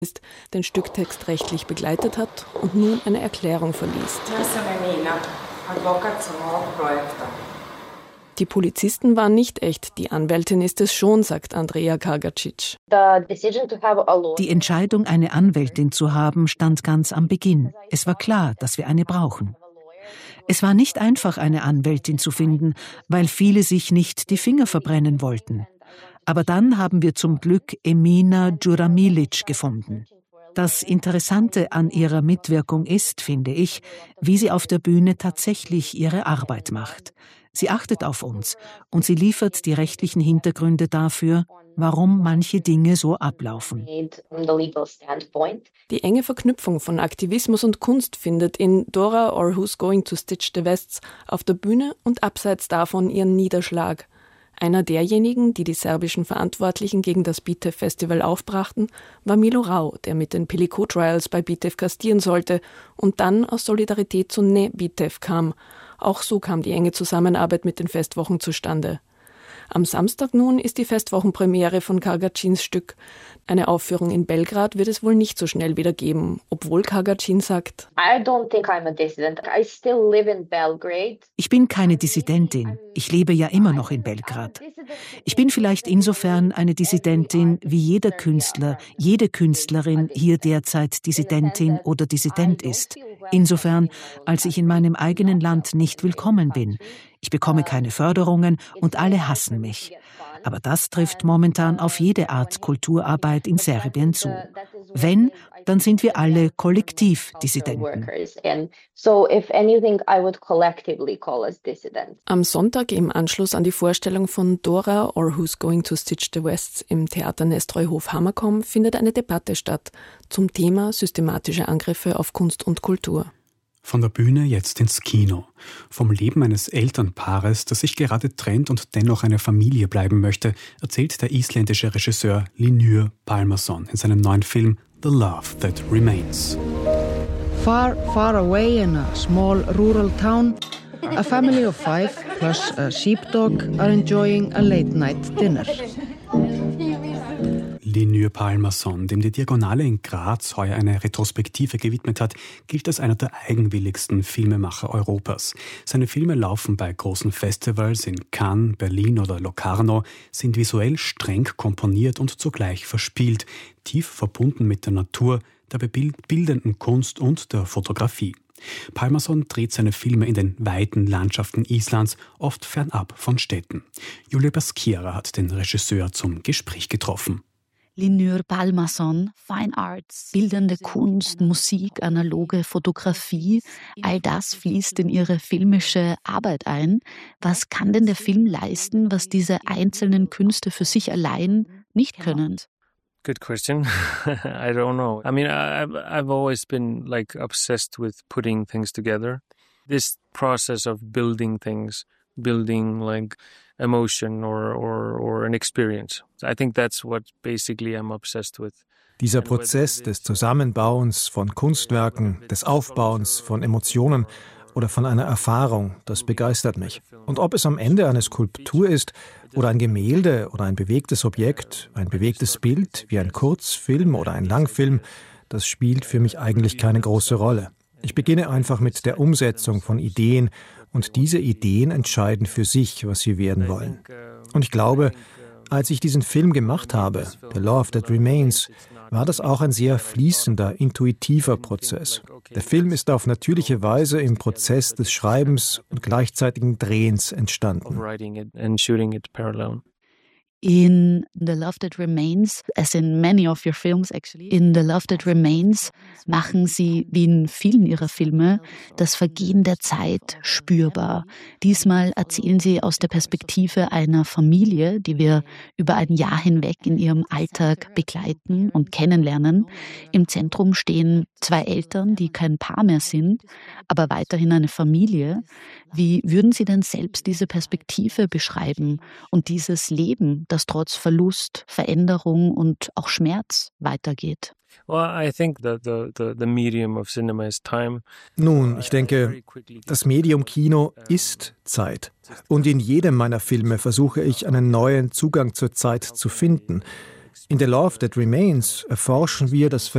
den Stücktext rechtlich begleitet hat und nun eine Erklärung verliest. Die Polizisten waren nicht echt, die Anwältin ist es schon, sagt Andrea Kargacic. Die Entscheidung, eine Anwältin zu haben, stand ganz am Beginn. Es war klar, dass wir eine brauchen. Es war nicht einfach, eine Anwältin zu finden, weil viele sich nicht die Finger verbrennen wollten. Aber dann haben wir zum Glück Emina Djuramilic gefunden. Das Interessante an ihrer Mitwirkung ist, finde ich, wie sie auf der Bühne tatsächlich ihre Arbeit macht. Sie achtet auf uns und sie liefert die rechtlichen Hintergründe dafür, warum manche Dinge so ablaufen. Die enge Verknüpfung von Aktivismus und Kunst findet in Dora or Who's Going to Stitch the Wests auf der Bühne und abseits davon ihren Niederschlag. Einer derjenigen, die die serbischen Verantwortlichen gegen das BITEF-Festival aufbrachten, war Milo Rau, der mit den Pilico Trials bei BITEF gastieren sollte und dann aus Solidarität zu Ne BITEF kam. Auch so kam die enge Zusammenarbeit mit den Festwochen zustande. Am Samstag nun ist die Festwochenpremiere von Kargacins Stück. Eine Aufführung in Belgrad wird es wohl nicht so schnell wieder geben, obwohl Kargacin sagt: Ich bin keine Dissidentin. Ich lebe ja immer noch in Belgrad. Ich bin vielleicht insofern eine Dissidentin, wie jeder Künstler, jede Künstlerin hier derzeit Dissidentin oder Dissident ist. Insofern, als ich in meinem eigenen Land nicht willkommen bin. Ich bekomme keine Förderungen und alle hassen mich. Aber das trifft momentan auf jede Art Kulturarbeit in Serbien zu. Wenn, dann sind wir alle Kollektivdissidenten. Am Sonntag im Anschluss an die Vorstellung von Dora or Who's Going to Stitch the Wests im Theater Nestroy-Hof-Hammerkomm findet eine Debatte statt zum Thema systematische Angriffe auf Kunst und Kultur. Von der Bühne jetzt ins Kino. Vom Leben eines Elternpaares, das sich gerade trennt und dennoch eine Familie bleiben möchte, erzählt der isländische Regisseur Hlynur Pálmason in seinem neuen Film The Love That Remains. Far, far away in a small rural town, a family of 5 plus a sheepdog are enjoying a late-night dinner. Hlynur Pálmason, dem die Diagonale in Graz heuer eine Retrospektive gewidmet hat, gilt als einer der eigenwilligsten Filmemacher Europas. Seine Filme laufen bei großen Festivals in Cannes, Berlin oder Locarno, sind visuell streng komponiert und zugleich verspielt, tief verbunden mit der Natur, der bildenden Kunst und der Fotografie. Pálmason dreht seine Filme in den weiten Landschaften Islands, oft fernab von Städten. Julia Baskiera hat den Regisseur zum Gespräch getroffen. Hlynur Pálmason, Fine Arts, bildende Kunst, Musik, analoge Fotografie, all das fließt in ihre filmische Arbeit ein. Was kann denn der Film leisten, was diese einzelnen Künste für sich allein nicht können? Good question. I don't know. I mean, I've always been obsessed with putting things together. This process of building things, building emotion or an experience. I think that's what basically I'm obsessed with. Dieser Prozess des Zusammenbauens von Kunstwerken, des Aufbauens von Emotionen oder von einer Erfahrung, das begeistert mich. Und ob es am Ende eine Skulptur ist oder ein Gemälde oder ein bewegtes Objekt, ein bewegtes Bild wie ein Kurzfilm oder ein Langfilm, das spielt für mich eigentlich keine große Rolle. Ich beginne einfach mit der Umsetzung von Ideen und diese Ideen entscheiden für sich, was sie werden wollen. Und ich glaube, als ich diesen Film gemacht habe, The Love That Remains, war das auch ein sehr fließender, intuitiver Prozess. Der Film ist auf natürliche Weise im Prozess des Schreibens und gleichzeitigen Drehens entstanden. In The Love That Remains, as in many of your films actually, in The Love That Remains machen Sie, wie in vielen Ihrer Filme, das Vergehen der Zeit spürbar. Diesmal erzählen Sie aus der Perspektive einer Familie, die wir über ein Jahr hinweg in ihrem Alltag begleiten und kennenlernen. Im Zentrum stehen 2 Eltern, die kein Paar mehr sind, aber weiterhin eine Familie. Wie würden Sie denn selbst diese Perspektive beschreiben und dieses Leben, das trotz Verlust, Veränderung und auch Schmerz weitergeht? Nun, ich denke, das Medium Kino ist Zeit. Und in jedem meiner Filme versuche ich, einen neuen Zugang zur Zeit zu finden. In The Love That Remains erforschen wir das